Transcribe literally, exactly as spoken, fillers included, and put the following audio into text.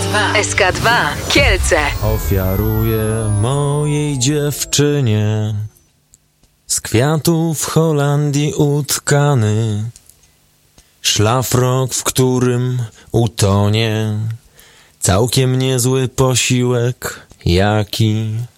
dwa. S K dwa Kielce. Ofiaruję mojej dziewczynie z kwiatów w Holandii utkany szlafrok, w którym utonie całkiem niezły posiłek, jaki